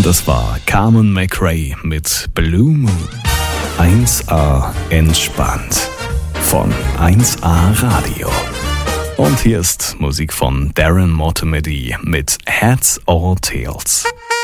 Und das war Carmen McRae mit Blue Moon. 1A entspannt von 1A Radio. Und hier ist Musik von Darren Mortimer mit Heads or Tails.